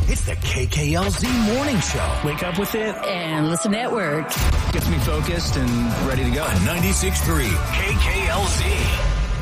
It's the KKLZ Morning Show. Wake up with it. And Listen Network. Gets me focused and ready to go. 96.3 KKLZ.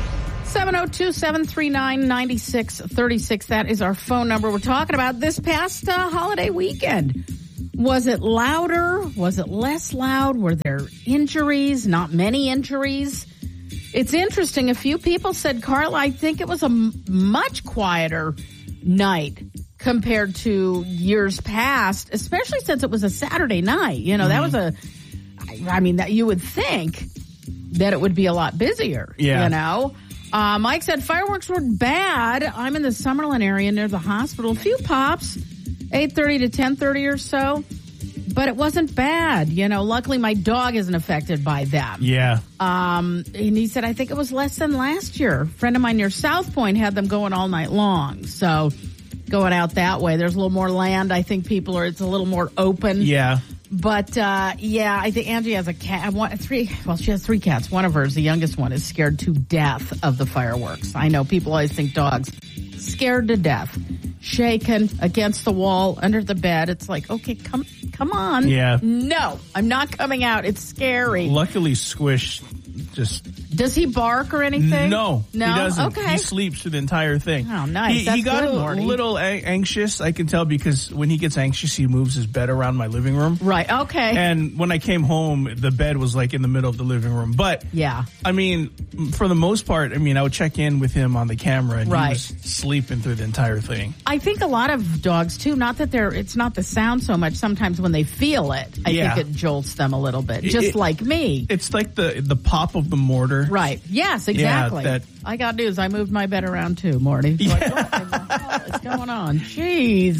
702-739-9636. That is our phone number. We're talking about this past holiday weekend. Was it louder? Was it less loud? Were there injuries? Not many injuries. It's interesting. A few people said, Carla, I think it was a much quieter night compared to years past, especially since it was a Saturday night. You know, that was that you would think that it would be a lot busier, you know. Mike said fireworks were bad. I'm in the Summerlin area near the hospital. A few pops, 8:30 to 10:30 or so, but it wasn't bad. You know, luckily my dog isn't affected by them. Yeah. And he said, I think it was less than last year. A friend of mine near South Point had them going all night long. So going out that way, there's a little more land. I think it's a little more open. Yeah. But, I think Angie has a cat. She has 3 cats. One of hers, the youngest one, is scared to death of the fireworks. I know people always think dogs scared to death, shaken against the wall, under the bed. It's like, okay, come on. Yeah. No, I'm not coming out. It's scary. Luckily, Squish just... Does he bark or anything? No, he doesn't. Okay. He sleeps through the entire thing. Oh, nice. He got a little anxious, I can tell, because when he gets anxious, he moves his bed around my living room. Right, okay. And when I came home, the bed was like in the middle of the living room. But, yeah, I mean, for the most part, I would check in with him on the camera, and he was sleeping through the entire thing. I think a lot of dogs, too, not that it's not the sound so much. Sometimes when they feel it, I think it jolts them a little bit, just like me. It's like the pop of the mortar. Right. Yes, exactly. Yeah, I got news. I moved my bed around too, Morty. Like, what in the hell is going on? Jeez.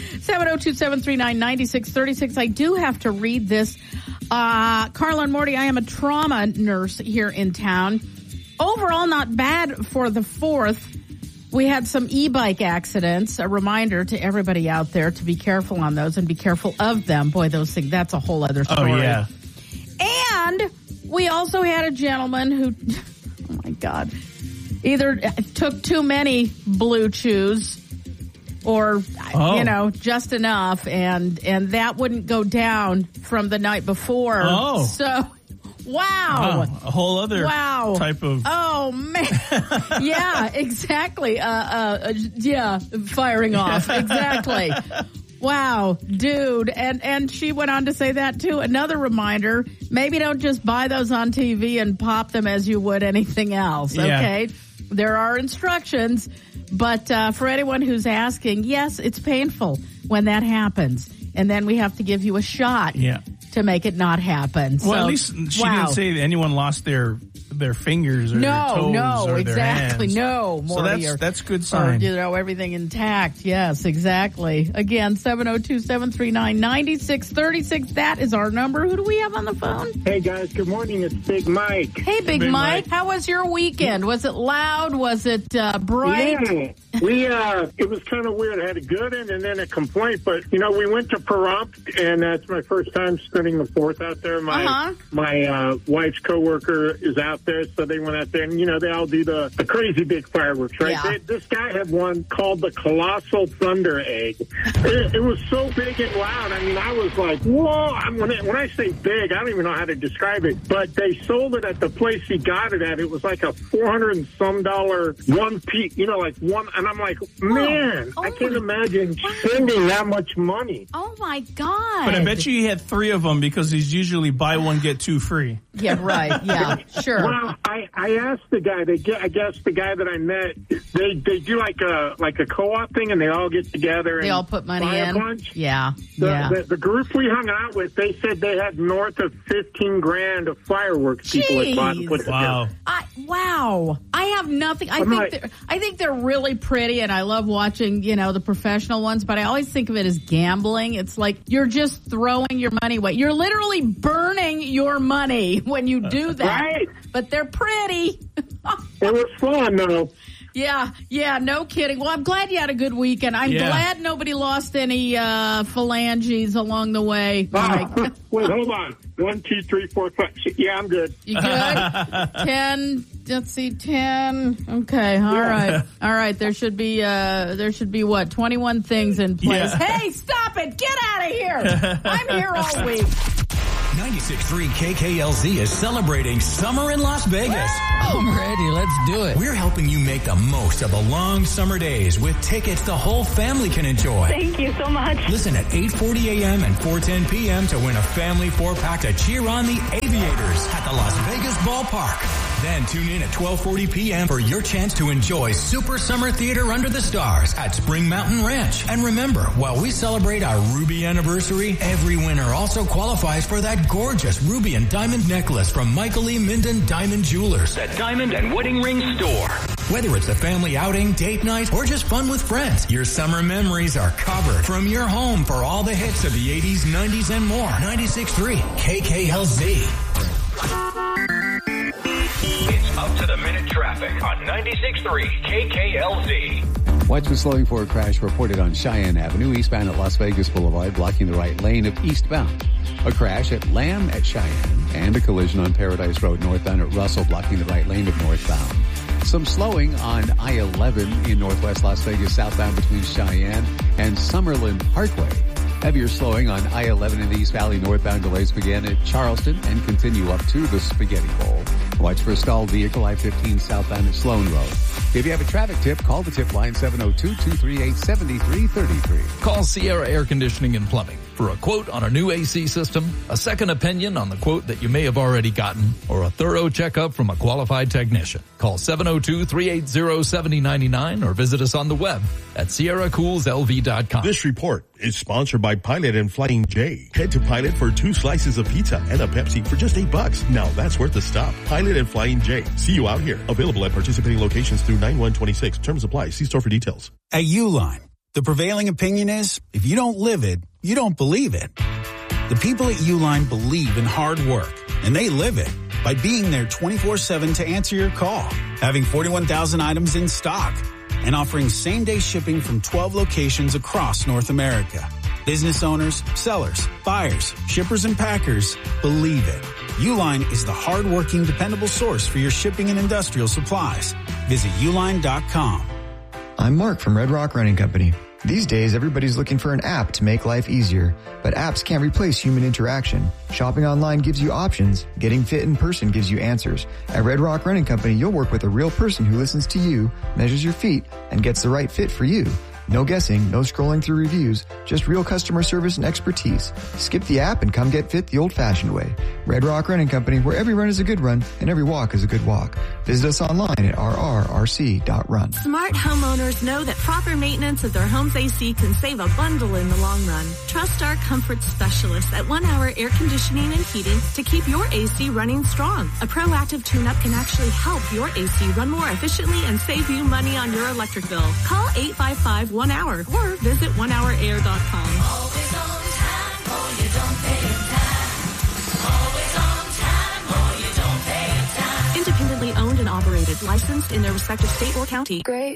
702-739-9636. I do have to read this. Carla and Morty, I am a trauma nurse here in town. Overall, not bad for the 4th. We had some e-bike accidents. A reminder to everybody out there to be careful on those and be careful of them. Boy, those things, that's a whole other story. Oh, yeah. And we also had a gentleman who, oh my God, either took too many Blue Chews or, just enough, and that wouldn't go down from the night before. Oh. So, wow. A whole other type of... Oh, man. Yeah, exactly. Firing off. Exactly. Wow, dude. And she went on to say that too. Another reminder, maybe don't just buy those on TV and pop them as you would anything else, okay? Yeah. There are instructions, but for anyone who's asking, yes, it's painful when that happens. And then we have to give you a shot to make it not happen. Well, so, at least she didn't say that anyone lost their fingers or their toes or their hands. No, Morty. So that's good sign. Or, everything intact. Yes, exactly. Again, 702-739-9636. That is our number. Who do we have on the phone? Hey, guys. Good morning. It's Big Mike. Hey, Big Mike. How was your weekend? Was it loud? Was it bright? Yeah. It was kind of weird. I had a good end and then a complaint. But, we went to Pahrump, and that's my first time spending the 4th out there. My wife's coworker is out there, so they went out there, and, they all do the crazy big fireworks, right? Yeah. This guy had one called the Colossal Thunder Egg. It was so big and loud. I was like, whoa. When I say big, I don't even know how to describe it, but they sold it at the place he got it at. It was like a $400 and some one piece, one, and I'm like, man, I can't imagine spending that much money. Oh, my God. But I bet you he had 3 of them because he's usually buy one, get 2 free. Yeah, right. Yeah, sure. Well, I asked the guy. I guess the guy that I met, they do like a co-op thing, and they all get together. And they all put money in. A bunch. Yeah. The group we hung out with, they said they had north of $15,000 of fireworks people had bought and put together. Wow. I have nothing. I think they're really pretty, and I love watching the professional ones. But I always think of it as gambling. It's like you're just throwing your money away. You're literally burning your money when you do that. Right. But they're pretty. It was fun, though. Yeah, no kidding. Well, I'm glad you had a good weekend. I'm glad nobody lost any phalanges along the way. Wait, hold on. 1, 2, 3, 4, 5. Yeah, I'm good. You good? 10, let's see, 10. Okay, all right. All right, there should be what, 21 things in place. Yeah. Hey, stop it. Get out of here. I'm here all week. 96.3 KKLZ is celebrating summer in Las Vegas. I'm ready. Let's do it. We're helping you make the most of the long summer days with tickets the whole family can enjoy. Thank you so much. Listen at 8:40 a.m. and 4:10 p.m. to win a family 4-pack to cheer on the Aviators at the Las Vegas Ballpark. Then tune in at 12:40 p.m. for your chance to enjoy Super Summer Theater Under the Stars at Spring Mountain Ranch. And remember, while we celebrate our Ruby anniversary, every winner also qualifies for that gorgeous ruby and diamond necklace from Michael E. Minden Diamond Jewelers, the Diamond and Wedding Ring Store. Whether it's a family outing, date night, or just fun with friends, your summer memories are covered from your home for all the hits of the 80s, 90s, and more. 96.3 KKLZ. It's up to the minute traffic on 96.3 KKLZ. Widespread slowing for a crash reported on Cheyenne Avenue, eastbound at Las Vegas Boulevard, blocking the right lane of eastbound. A crash at Lamb at Cheyenne, and a collision on Paradise Road northbound at Russell, blocking the right lane of northbound. Some slowing on I-11 in northwest Las Vegas, southbound between Cheyenne and Summerlin Parkway. Heavier slowing on I-11 in the East Valley northbound. Delays begin at Charleston and continue up to the Spaghetti Bowl. Watch for a stalled vehicle, I-15 southbound at Sloan Road. If you have a traffic tip, call the tip line 702-238-7333. Call Sierra Air Conditioning and Plumbing for a quote on a new AC system, a second opinion on the quote that you may have already gotten, or a thorough checkup from a qualified technician. Call 702-380-7099 or visit us on the web at sierracoolslv.com. This report is sponsored by Pilot and Flying J. Head to Pilot for 2 slices of pizza and a Pepsi for just $8. Now that's worth the stop. Pilot and Flying J. See you out here. Available at participating locations through 9/1/26. Terms apply. See store for details. At Uline, the prevailing opinion is, if you don't live it, you don't believe it. The people at Uline believe in hard work, and they live it by being there 24/7 to answer your call, having 41,000 items in stock, and offering same-day shipping from 12 locations across North America. Business owners, sellers, buyers, shippers, and packers believe it. Uline is the hard-working, dependable source for your shipping and industrial supplies. Visit uline.com. I'm Mark from Red Rock Running Company. These days, everybody's looking for an app to make life easier, but apps can't replace human interaction. Shopping online gives you options. Getting fit in person gives you answers. At Red Rock Running Company, you'll work with a real person who listens to you, measures your feet, and gets the right fit for you. No guessing, no scrolling through reviews, just real customer service and expertise. Skip the app and come get fit the old-fashioned way. Red Rock Running Company, where every run is a good run and every walk is a good walk. Visit us online at rrrc.run. Smart homeowners know that proper maintenance of their home's AC can save a bundle in the long run. Trust our comfort specialists at 1 Hour Air Conditioning and Heating to keep your AC running strong. A proactive tune-up can actually help your AC run more efficiently and save you money on your electric bill. Call 855 1 Hour or visit onehourair.com. Always on time or you don't pay it time. Always on time or you don't pay it time. Independently owned and operated, licensed in their respective state or county. Great.